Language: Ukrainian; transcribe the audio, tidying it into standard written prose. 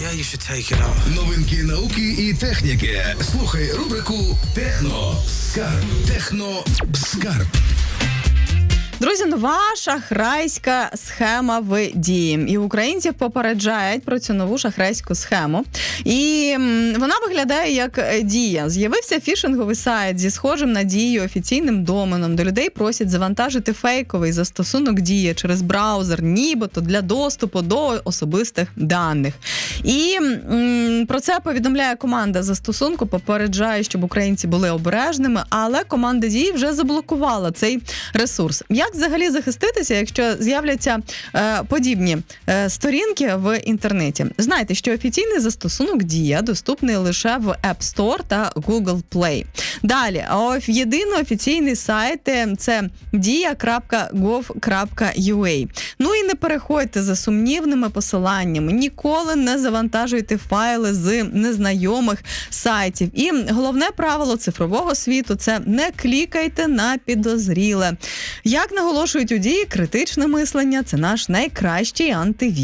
you should take it off. Новинки науки і техніки. Слухай рубрику «Техно-скарб». «Техно-скарб». Друзі, нова шахрайська схема в дії. І українців попереджають про цю нову шахрайську схему. І вона виглядає як Дія. З'явився фішинговий сайт зі схожим на Дію офіційним доменом, де людей просять завантажити фейковий застосунок Дія через браузер, нібито для доступу до особистих даних. І про це повідомляє команда застосунку, попереджає, щоб українці були обережними, але команда Дії вже заблокувала цей ресурс. Як взагалі захиститися, якщо з'являться подібні сторінки в інтернеті? Знайте, що офіційний застосунок Дія доступний лише в App Store та Google Play. Далі, єдиний офіційний сайт – це dia.gov.ua. Ну і не переходьте за сумнівними посиланнями, ніколи не завантажуйте файли з незнайомих сайтів. І головне правило цифрового світу – це не клікайте на підозріле. Як наголошують у Дії, критичне мислення – це наш найкращий антивірус.